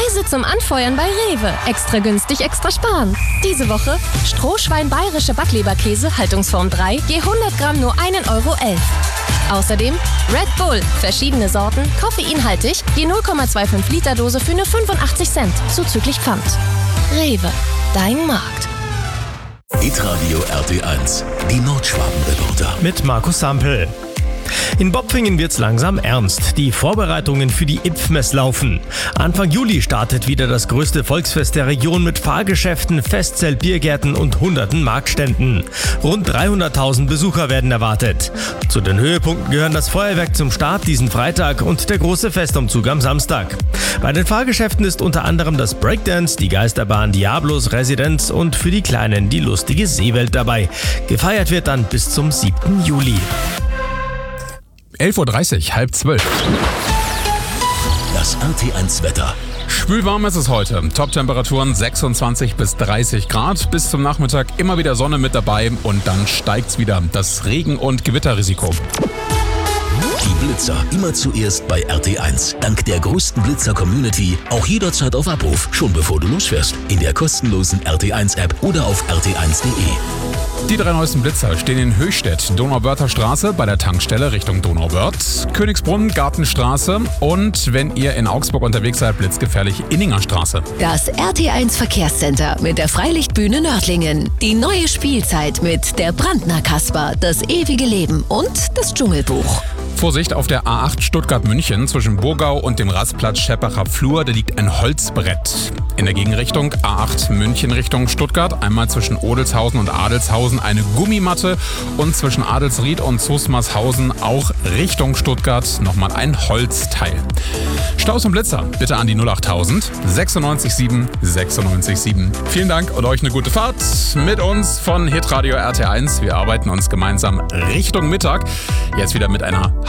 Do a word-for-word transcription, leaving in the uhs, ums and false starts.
Käse zum Anfeuern bei Rewe. Extra günstig, extra sparen. Diese Woche Strohschwein bayerische Backleberkäse, Haltungsform drei, je hundert Gramm nur ein Euro elf. Außerdem Red Bull, verschiedene Sorten, koffeinhaltig, je null Komma fünfundzwanzig Liter Dose für nur fünfundachtzig Cent, zuzüglich Pfand. Rewe, dein Markt. Hitradio R T eins, die Nordschwaben-Reporter. Mit Markus Sampel. In Bopfingen wird's langsam ernst. Die Vorbereitungen für die IPFMS laufen. Anfang Juli startet wieder das größte Volksfest der Region mit Fahrgeschäften, Festzelt, Biergärten und hunderten Marktständen. Rund dreihunderttausend Besucher werden erwartet. Zu den Höhepunkten gehören das Feuerwerk zum Start diesen Freitag und der große Festumzug am Samstag. Bei den Fahrgeschäften ist unter anderem das Breakdance, die Geisterbahn Diablos Residenz und für die Kleinen die lustige Seewelt dabei. Gefeiert wird dann bis zum siebten Juli. elf Uhr dreißig, halb zwölf. Das R T eins Wetter. Schwülwarm ist es heute. Top-Temperaturen sechsundzwanzig bis dreißig Grad. Bis zum Nachmittag immer wieder Sonne mit dabei und dann steigt's wieder. Das Regen- und Gewitterrisiko. Die Blitzer immer zuerst bei R T eins. Dank der größten Blitzer-Community auch jederzeit auf Abruf, schon bevor du losfährst. In der kostenlosen R T eins App oder auf r t eins punkt de. Die drei neuesten Blitzer stehen in Höchstädt, Donauwörther Straße bei der Tankstelle Richtung Donauwörth, Königsbrunn, Gartenstraße und wenn ihr in Augsburg unterwegs seid, blitzgefährlich Inninger Straße. Das R T eins Verkehrscenter mit der Freilichtbühne Nördlingen. Die neue Spielzeit mit der Brandner Kasper, das ewige Leben und das Dschungelbuch. Vorsicht auf der A acht Stuttgart-München zwischen Burgau und dem Rastplatz Scheppacher Flur, da liegt ein Holzbrett. In der Gegenrichtung A acht München Richtung Stuttgart, einmal zwischen Odelshausen und Adelshausen eine Gummimatte und zwischen Adelsried und Zusmarshausen auch Richtung Stuttgart nochmal ein Holzteil. Staus und Blitzer bitte an die null achttausend sechsundneunzig sieben sechsundneunzig sieben. Vielen Dank und euch eine gute Fahrt mit uns von Hitradio R T eins. Wir arbeiten uns gemeinsam Richtung Mittag. Jetzt wieder mit einer